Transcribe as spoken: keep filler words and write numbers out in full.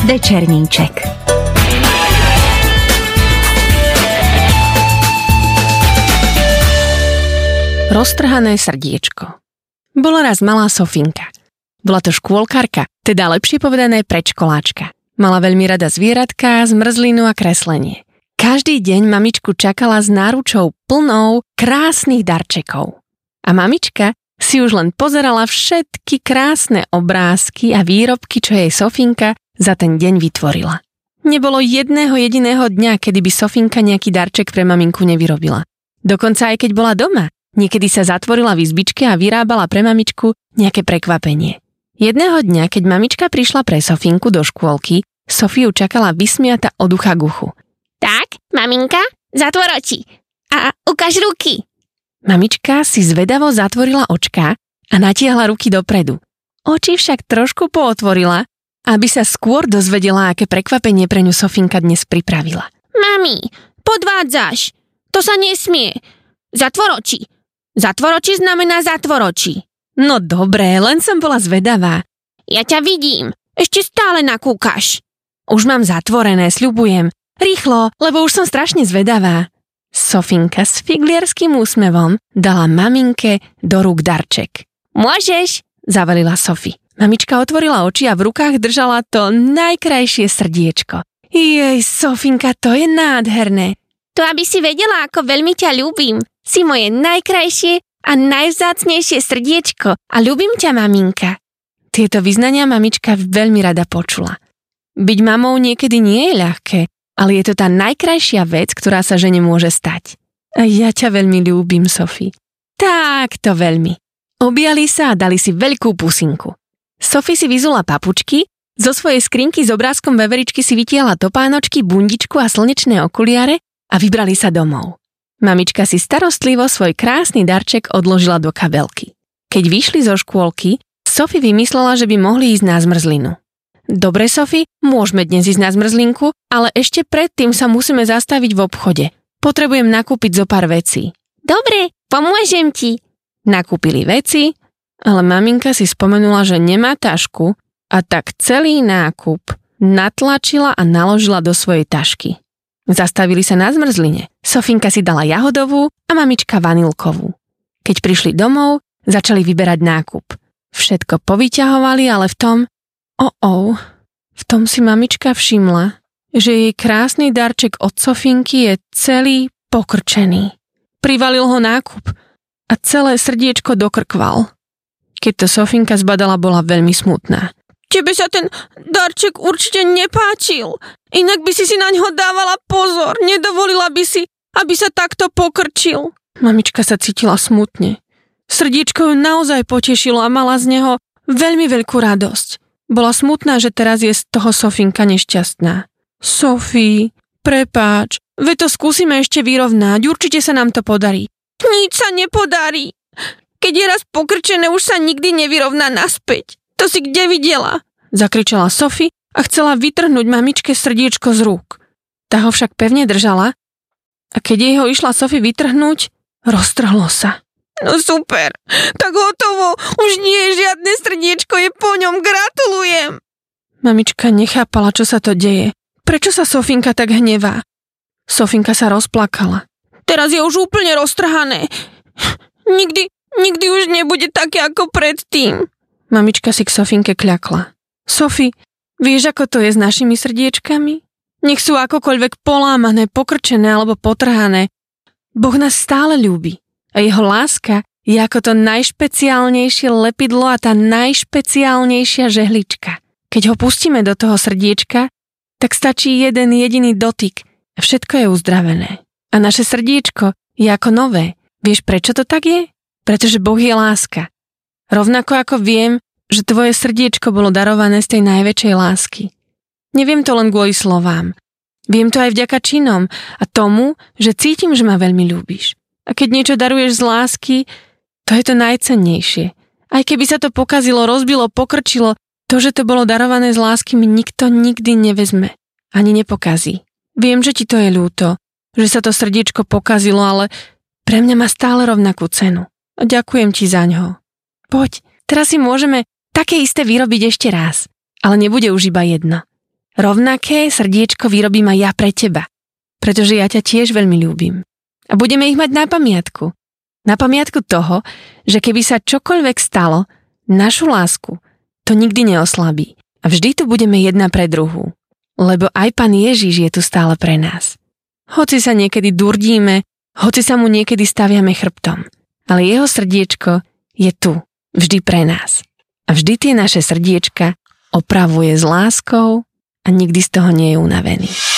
Večerníček. Roztrhané srdiečko. Bola raz malá Sofinka. Bola to škôlkarka, teda lepšie povedané predškoláčka. Mala veľmi rada zvieratka, zmrzlinu a kreslenie. Každý deň mamičku čakala s náručou plnou krásnych darčekov. A mamička si už len pozerala všetky krásne obrázky a výrobky, čo jej Sofinka za ten deň vytvorila. Nebolo jedného jediného dňa, kedy by Sofinka nejaký darček pre maminku nevyrobila. Dokonca aj keď bola doma, niekedy sa zatvorila v izbičke a vyrábala pre mamičku nejaké prekvapenie. Jedného dňa, keď mamička prišla pre Sofinku do škôlky, Sofiu čakala vysmiata od ucha k uchu. Tak, maminka, zatvor oči a ukáž ruky. Mamička si zvedavo zatvorila očka a natiahla ruky dopredu. Oči však trošku pootvorila, aby sa skôr dozvedela, aké prekvapenie pre ňu Sofinka dnes pripravila. Mami, podvádzaš. To sa nesmie. Zatvor oči. Zatvor oči znamená zatvor oči. No dobré, len som bola zvedavá. Ja ťa vidím. Ešte stále nakúkaš. Už mám zatvorené, sľubujem. Rýchlo, lebo už som strašne zvedavá. Sofinka s figlierským úsmevom dala maminke do rúk darček. Môžeš, zavelila Sofi. Mamička otvorila oči a v rukách držala to najkrajšie srdiečko. Jej, Sofinka, to je nádherné. To aby si vedela, ako veľmi ťa ľúbim. Si moje najkrajšie a najvzácnejšie srdiečko a ľúbim ťa, maminka. Tieto vyznania mamička veľmi rada počula. Byť mamou niekedy nie je ľahké, ale je to tá najkrajšia vec, ktorá sa žene môže stať. A ja ťa veľmi ľúbim, Sofi. Tak to veľmi. Objali sa a dali si veľkú pusinku. Sofi si vyzula papučky, zo svojej skrinky s obrázkom veveričky si vytiahla topánočky, bundičku a slnečné okuliare a vybrali sa domov. Mamička si starostlivo svoj krásny darček odložila do kabelky. Keď vyšli zo škôlky, Sofi vymyslela, že by mohli ísť na zmrzlinu. Dobre, Sofi, môžeme dnes ísť na zmrzlinku, ale ešte predtým sa musíme zastaviť v obchode. Potrebujem nakúpiť zo pár vecí. Dobre, pomôžem ti. Nakúpili veci, ale maminka si spomenula, že nemá tašku a tak celý nákup natlačila a naložila do svojej tašky. Zastavili sa na zmrzline. Sofinka si dala jahodovú a mamička vanilkovú. Keď prišli domov, začali vyberať nákup. Všetko povyťahovali, ale v tom, oh, oh, v tom si mamička všimla, že jej krásny darček od Sofinky je celý pokrčený. Privalil ho nákup a celé srdiečko dokrkval. Keď to Sofinka zbadala, bola veľmi smutná. Tebe sa ten darček určite nepáčil. Inak by si si na ňo dávala pozor. Nedovolila by si, aby sa takto pokrčil. Mamička sa cítila smutne. Srdiečko ju naozaj potešilo a mala z neho veľmi veľkú radosť. Bola smutná, že teraz je z toho Sofinka nešťastná. Sofí, prepáč, veď to skúsime ešte vyrovnať. Určite sa nám to podarí. Nič sa nepodarí. Keď je raz pokrčené, už sa nikdy nevyrovná naspäť. To si kde videla? Zakričala Sofi a chcela vytrhnúť mamičke srdiečko z rúk. Tá ho však pevne držala a keď jej ho išla Sofi vytrhnúť, roztrhlo sa. No super, tak hotovo, už nie je žiadne srdiečko, je po ňom, gratulujem. Mamička nechápala, čo sa to deje. Prečo sa Sofinka tak hnevá? Sofinka sa rozplakala. Teraz je už úplne roztrhané. Nikdy, nikdy už nebude také ako predtým. Mamička si k Sofinke kľakla. Sofi, vieš, ako to je s našimi srdiečkami? Nech sú akokoľvek polámané, pokrčené alebo potrhané. Boh nás stále ľúbi. A jeho láska je ako to najšpeciálnejšie lepidlo a tá najšpeciálnejšia žehlička. Keď ho pustíme do toho srdiečka, tak stačí jeden jediný dotyk a všetko je uzdravené. A naše srdiečko je ako nové. Vieš, prečo to tak je? Pretože Boh je láska. Rovnako ako viem, že tvoje srdiečko bolo darované z tej najväčšej lásky. Neviem to len kvôli slovám. Viem to aj vďaka činom a tomu, že cítim, že ma veľmi ľúbiš. A keď niečo daruješ z lásky, to je to najcennejšie. Aj keby sa to pokazilo, rozbilo, pokrčilo, to, že to bolo darované z lásky, mi nikto nikdy nevezme. Ani nepokazí. Viem, že ti to je ľúto, že sa to srdiečko pokazilo, ale pre mňa má stále rovnakú cenu. A ďakujem ti zaňho. Poď, teraz si môžeme také isté vyrobiť ešte raz, ale nebude už iba jedno. rovnaké srdiečko vyrobím aj ja pre teba, pretože ja ťa tiež veľmi ľúbim. A budeme ich mať na pamiatku. Na pamiatku toho, že keby sa čokoľvek stalo, našu lásku to nikdy neoslabí. A vždy tu budeme jedna pre druhú. Lebo aj Pán Ježiš je tu stále pre nás. Hoci sa niekedy durdíme, hoci sa mu niekedy staviame chrbtom. Ale jeho srdiečko je tu, vždy pre nás. A vždy tie naše srdiečka opravuje s láskou a nikdy z toho nie je unavený.